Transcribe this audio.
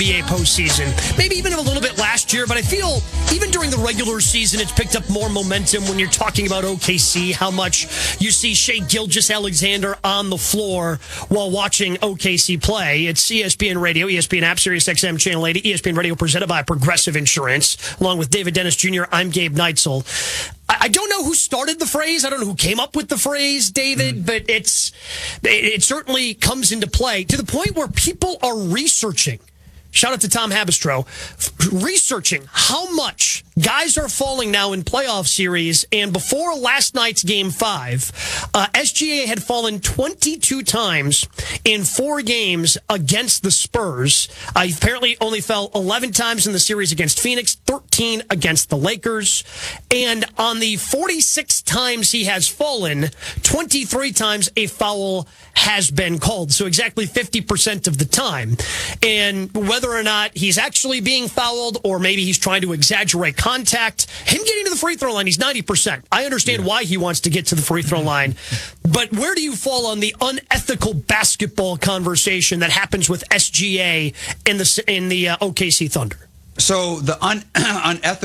NBA postseason. Maybe even a little bit last year, but I feel even during the regular season, it's picked up more momentum when you're talking about OKC, how much you see Shai Gilgeous-Alexander on the floor while watching OKC play. It's ESPN Radio, ESPN app, Sirius XM Channel 80, ESPN Radio presented by Progressive Insurance. Along with David Dennis Jr., I'm Gabe Neitzel. I don't know who started the phrase. I don't know who came up with the phrase, David, but it certainly comes into play to the point where people are researching. Shout out to Tom Habistro, researching how much guys are falling now in playoff series. And before last night's Game 5, SGA had fallen 22 times in 4 games against the Spurs. He apparently only fell 11 times in the series against Phoenix, 13 against the Lakers. And on the 46 times he has fallen, 23 times a foul has been called. So exactly 50% of the time. And whether or not he's actually being fouled or maybe he's trying to exaggerate contact, him getting to the free throw line, he's 90%. I understand why he wants to get to the free throw line. But where do you fall on the unethical basketball conversation that happens with SGA in the OKC Thunder? So the unethical